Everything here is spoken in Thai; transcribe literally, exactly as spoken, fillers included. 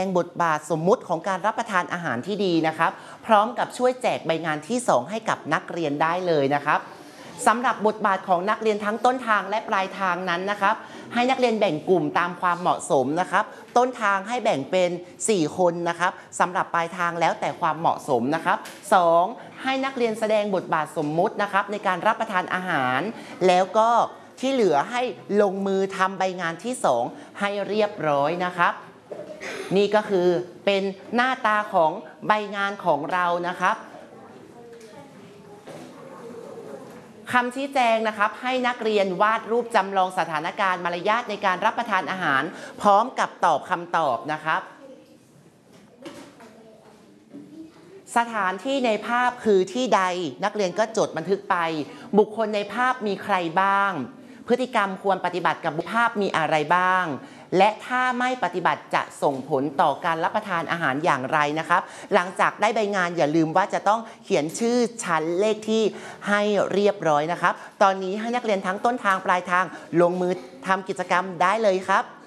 งบทบาทสมมุติของการรับประทานอาหารที่ดีนะครับพร้อมกับช่วยแจกใบงานที่สองให้กับนักเรียนได้เลยนะครับสำหรับบทบาทของนักเรียนทั้งต้นทางและปลายทางนั้นนะครับให้นักเรียนแบ่งกลุ่มตามความเหมาะสมนะครับต้นทางให้แบ่งเป็นสี่คนนะครับสำหรับปลายทางแล้วแต่ความเหมาะสมนะครับสองให้นักเรียนแสดงบทบาทสมมุตินะครับในการรับประทานอาหารแล้วก็ที่เหลือให้ลงมือทำใบงานที่สองให้เรียบร้อยนะครับนี่ก็คือเป็นหน้าตาของใบงานของเรานะครับคำชี้แจงนะครับให้นักเรียนวาดรูปจำลองสถานการณ์มารยาทในการรับประทานอาหารพร้อมกับตอบคำตอบนะครับสถานที่ในภาพคือที่ใดนักเรียนก็จดบันทึกไปบุคคลในภาพมีใครบ้างพฤติกรรมควรปฏิบัติกับภาพมีอะไรบ้างและถ้าไม่ปฏิบัติจะส่งผลต่อการรับประทานอาหารอย่างไรนะครับหลังจากได้ใบงานอย่าลืมว่าจะต้องเขียนชื่อชั้นเลขที่ให้เรียบร้อยนะครับตอนนี้ให้นักเรียนทั้งต้นทางปลายทางลงมือทำกิจกรรมได้เลยครับ